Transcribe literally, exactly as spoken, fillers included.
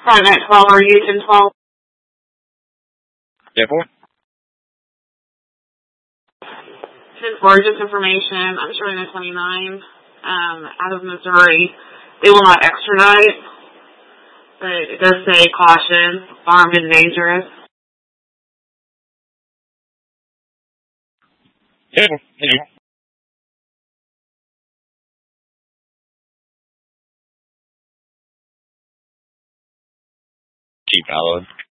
Front at twelve, are you ten twelve? ten four? ten four, just information. I'm showing a twenty-nine um, out of Missouri. They will not extradite, but it does say caution, armed and dangerous. ten four. Keep following.